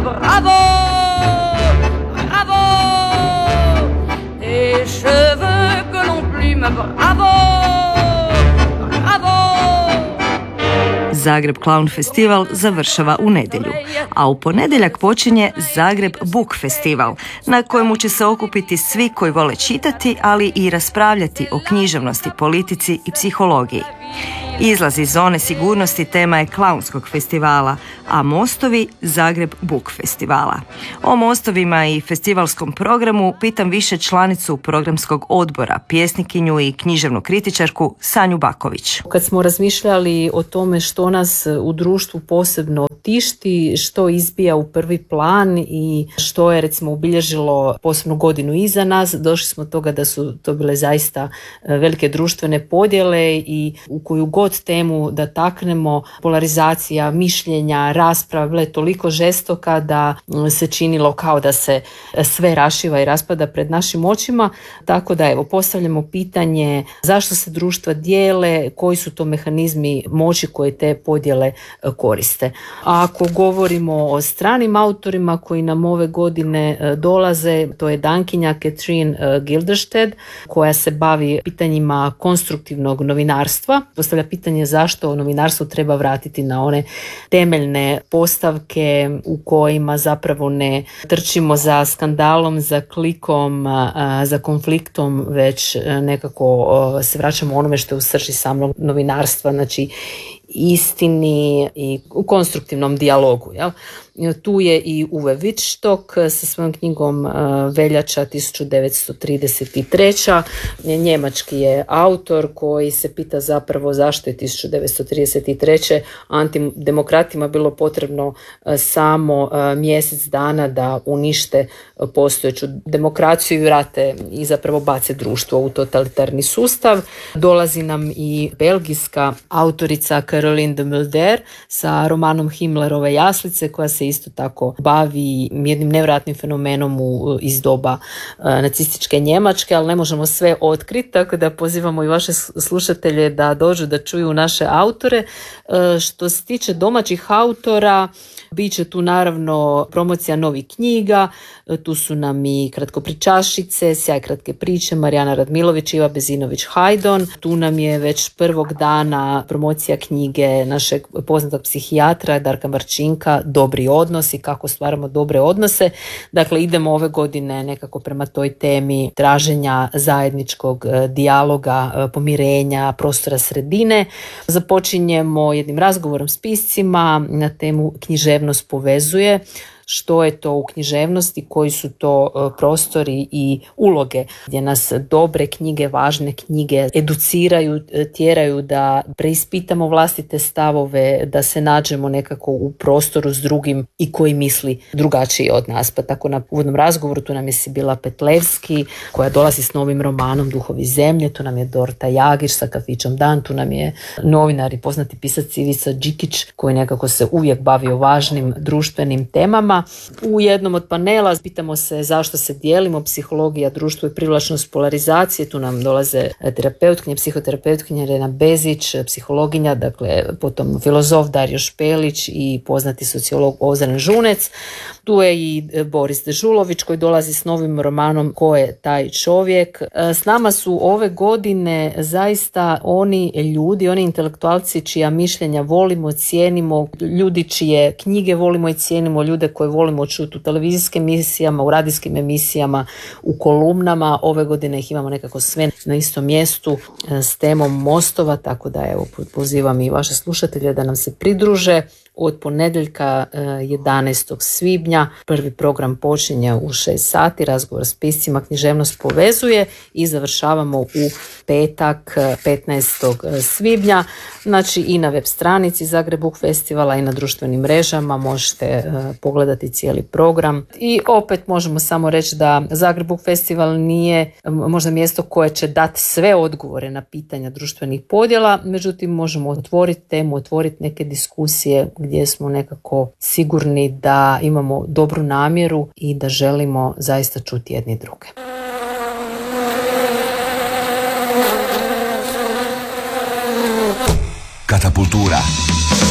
bravo, bravo. Tes cheveux que l'on plume, bravo, bravo. Zagreb Clown Festival završava u nedjelju, a u ponedjeljak počinje Zagreb Book Festival, na kojemu će se okupiti svi koji vole čitati, ali i raspravljati o književnosti, politici i psihologiji. Izlaz iz zone sigurnosti tema je klaunskog festivala, a mostovi Zagreb Book Festivala. O mostovima i festivalskom programu pitam više članicu programskog odbora, pjesnikinju i književnu kritičarku Sanju Baković. Kad smo razmišljali o tome što nas u društvu posebno tišti, što izbija u prvi plan i što je recimo obilježilo posebnu godinu iza nas, došli smo do toga da su to bile zaista velike društvene podjele i u koju god temu da taknemo, polarizacija mišljenja, rasprava bila je toliko žestoka da se činilo kao da se sve rašiva i raspada pred našim očima. Tako da evo, postavljamo pitanje zašto se društva dijele, koji su to mehanizmi moći koje te podjele koriste. A ako govorimo o stranim autorima koji nam ove godine dolaze, to je Dankinja Catherine Gildersted, koja se bavi pitanjima konstruktivnog novinarstva. Postavlja pitanje zašto novinarstvo treba vratiti na one temeljne postavke u kojima zapravo ne trčimo za skandalom, za klikom, za konfliktom, već nekako se vraćamo onome što je u srži samog novinarstva, znači istini i u konstruktivnom dijalogu. Jel? Tu je i Uwe Wittstock sa svojom knjigom Veljača 1933. Njemački je autor koji se pita zapravo zašto je 1933. antidemokratima bilo potrebno samo mjesec dana da unište postojeću demokraciju i vrate i zapravo bace društvo u totalitarni sustav. Dolazi nam i belgijska autorica Caroline de Mulder sa romanom Himmlerove jaslice, koja se isto tako bavi jednim nevjerojatnim fenomenom iz doba nacističke Njemačke, ali ne možemo sve otkriti, tako da pozivamo i vaše slušatelje da dođu da čuju naše autore. Što se tiče domaćih autora, bit će tu naravno promocija novih knjiga, tu su nam i kratkopričašice, Sjaj kratke priče, Marijana Radmilović, Iva Bezinović-Hajdon. Tu nam je već prvog dana promocija knjige našeg poznatog psihijatra Darka Marčinka, Dobri odnosi, kako stvaramo dobre odnose. Dakle, idemo ove godine nekako prema toj temi traženja zajedničkog dijaloga, pomirenja, prostora sredine. Započinjemo jednim razgovorom s piscima na temu književnost povezuje. Što je to u književnosti, koji su to prostori i uloge gdje nas dobre knjige, važne knjige educiraju, tjeraju da preispitamo vlastite stavove, da se nađemo nekako u prostoru s drugim i koji misli drugačije od nas. Pa tako na uvodnom razgovoru tu nam je Sibila Petlevski koja dolazi s novim romanom Duhovi zemlje, tu nam je Dorota Jagić sa Kafićom Dan, tu nam je novinar i poznati pisac Ivica Đikić koji nekako se uvijek bavi o važnim društvenim temama. U jednom od panela pitamo se zašto se dijelimo, psihologija, društvo i privlačnost polarizacije. Tu nam dolaze terapeutkinje, psihoterapeutkinja Irena Bezić, psihologinja, dakle potom filozof Dario Špelić i poznati sociolog Ozren Žunec. Tu je i Boris Dežulović koji dolazi s novim romanom Ko je taj čovjek. S nama su ove godine zaista oni ljudi, oni intelektualci čija mišljenja volimo, cijenimo, ljudi čije knjige volimo i cijenimo, ljude koje volimo čuti u televizijskim emisijama, u radijskim emisijama, u kolumnama. Ove godine ih imamo nekako sve na istom mjestu s temom mostova, tako da evo pozivam i vaše slušatelje da nam se pridruže. Od ponedjeljka 11. svibnja prvi program počinje u 6 sati, razgovor s piscima, književnost povezuje i završavamo u petak 15. svibnja. Znači i na web stranici Zagreb Book Festivala i na društvenim mrežama možete pogledati cijeli program. I opet možemo samo reći da Zagreb Book Festival nije možda mjesto koje će dati sve odgovore na pitanja društvenih podjela, međutim možemo otvoriti temu, otvoriti neke diskusije gdje smo nekako sigurni da imamo dobru namjeru i da želimo zaista čuti jedni druge. Katapultura.